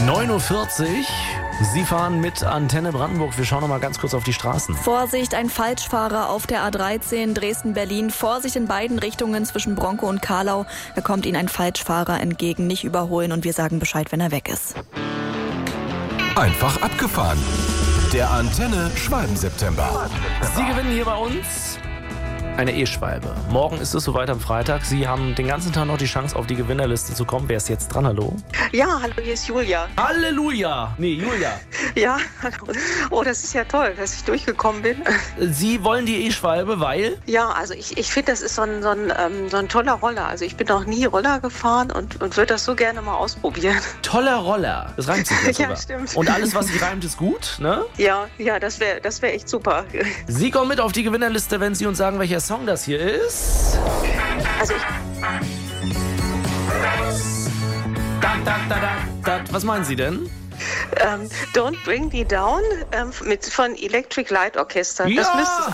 9:40 Uhr. Sie fahren mit Antenne Brandenburg. Wir schauen noch mal ganz kurz auf die Straßen. Vorsicht, ein Falschfahrer auf der A13 Dresden-Berlin. Vorsicht in beiden Richtungen zwischen Bronkow und Carlau. Da kommt Ihnen ein Falschfahrer entgegen. Nicht überholen und wir sagen Bescheid, wenn er weg ist. Einfach abgefahren. Der Antenne Schwalben-September. Sie gewinnen hier bei uns eine E-Schwalbe. Morgen ist es soweit am Freitag. Sie haben den ganzen Tag noch die Chance, auf die Gewinnerliste zu kommen. Wer ist jetzt dran? Hallo? Ja, hallo, hier ist Julia. Halleluja! Nee, Julia. Ja, hallo. Oh, das ist ja toll, dass ich durchgekommen bin. Sie wollen die E-Schwalbe, weil? Ja, also ich finde, das ist so ein toller Roller. Also ich bin noch nie Roller gefahren und würde das so gerne mal ausprobieren. Toller Roller. Das reimt sich jetzt Ja, sogar. stimmt. Und alles, was sich reimt, ist gut, ne? Ja, das wär echt super. Sie kommen mit auf die Gewinnerliste, wenn Sie uns sagen, welcher Song das hier ist. Also Was meinen Sie denn? Don't Bring Me Down von Electric Light Orchestra. Ja! Das müsste